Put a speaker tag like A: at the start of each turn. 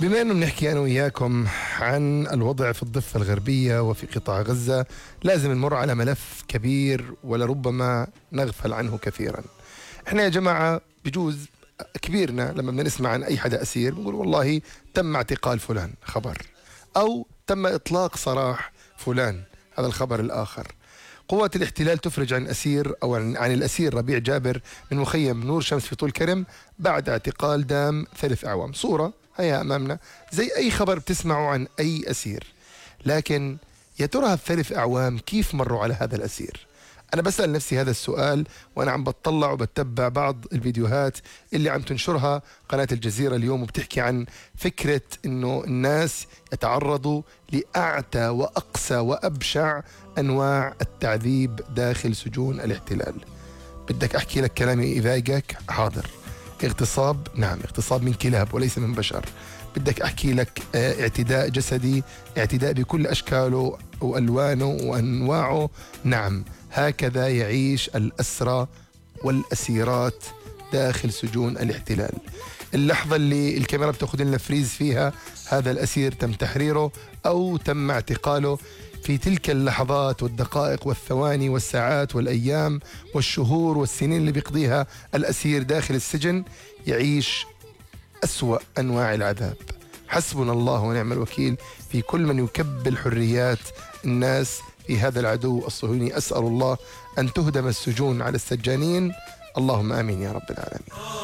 A: بما أنه بنحكي أنا وياكم عن الوضع في الضفة الغربية وفي قطاع غزة، لازم نمر على ملف كبير ولربما نغفل عنه كثيرا. احنا يا جماعة بجوز كبيرنا لما بدنا نسمع عن أي حدا أسير بنقول والله تم اعتقال فلان، خبر، أو تم إطلاق سراح فلان، هذا الخبر الآخر. قوات الاحتلال تفرج عن أسير أو عن الأسير ربيع جابر من مخيم نور شمس في طول كرم بعد اعتقال دام 3 أعوام. صورة هيا أمامنا زي أي خبر بتسمعوا عن أي أسير، لكن يا ترى ال3 أعوام كيف مروا على هذا الأسير؟ أنا بسأل نفسي هذا السؤال وأنا عم بتطلع وبتبع بعض الفيديوهات اللي عم تنشرها قناة الجزيرة اليوم، وبتحكي عن فكرة إنه الناس يتعرضوا لأعتى وأقسى وأبشع أنواع التعذيب داخل سجون الاحتلال. بدك أحكي لك كلامي يضايقك؟ حاضر. اغتصاب؟ نعم، اغتصاب من كلاب وليس من بشر. بدك أحكي لك اعتداء جسدي، اعتداء بكل أشكاله وألوانه وأنواعه؟ نعم، هكذا يعيش الأسرى والأسيرات داخل سجون الاحتلال. اللحظة اللي الكاميرا بتاخذ لنا فريز فيها هذا الأسير تم تحريره أو تم اعتقاله، في تلك اللحظات والدقائق والثواني والساعات والأيام والشهور والسنين اللي بيقضيها الأسير داخل السجن يعيش أسوأ أنواع العذاب. حسبنا الله ونعم الوكيل في كل من يكبل حريات الناس في هذا العدو الصهيوني. أسأل الله أن تهدم السجون على السجانين، اللهم آمين يا رب العالمين.